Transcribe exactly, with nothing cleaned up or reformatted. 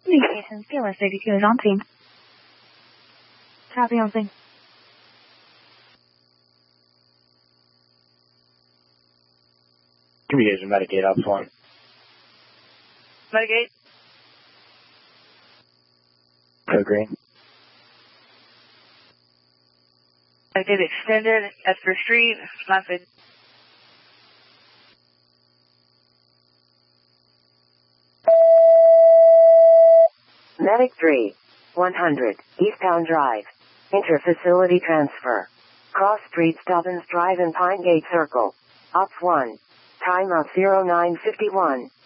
Communications P L S eighty-two is on scene. Copy on scene. Communication Medicaid up one. Medicaid. Code green. Medicaid extended, Esper Street, Method. Medic three, one hundred, Eastbound Drive. Inter-facility transfer. Cross Street Stubbins Drive and Pine Gate Circle. Ops one. Time of zero nine fifty-one.